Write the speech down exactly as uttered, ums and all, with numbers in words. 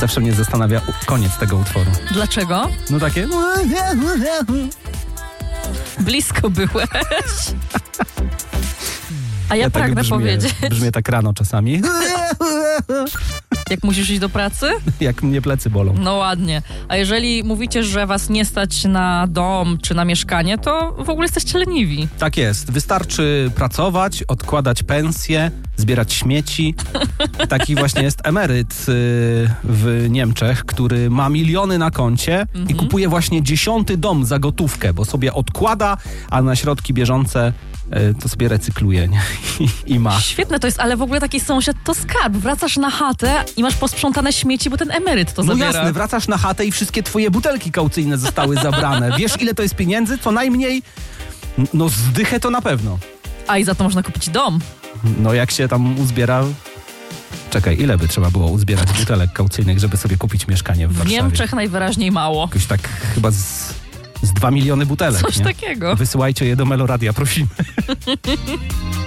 Zawsze mnie zastanawia koniec tego utworu. Dlaczego? No takie... Blisko byłeś. A ja, ja pragnę tak brzmię, powiedzieć... Brzmię tak rano czasami. Jak musisz iść do pracy? Jak mnie plecy bolą. No ładnie. A jeżeli mówicie, że was nie stać na dom czy na mieszkanie, to w ogóle jesteście leniwi. Tak jest. Wystarczy pracować, odkładać pensję, zbierać śmieci. Taki właśnie jest emeryt yy, w Niemczech, który ma miliony na koncie mhm. i kupuje właśnie dziesiąty dom za gotówkę, bo sobie odkłada, a na środki bieżące yy, to sobie recykluje, nie? I, i ma. Świetne to jest, ale w ogóle taki sąsiad to skarb. Wracasz na chatę i masz posprzątane śmieci, bo ten emeryt to no zabiera. No jasne, wracasz na chatę i wszystkie twoje butelki kaucyjne zostały zabrane. Wiesz, ile to jest pieniędzy? Co najmniej, no zdychę to na pewno. A i za to można kupić dom. No jak się tam uzbiera... Czekaj, ile by trzeba było uzbierać butelek kaucyjnych, żeby sobie kupić mieszkanie w, w Warszawie? W Niemczech najwyraźniej mało. Jakoś tak chyba z, z dwa miliony butelek. Coś nie? takiego. Wysyłajcie je do Meloradia, prosimy.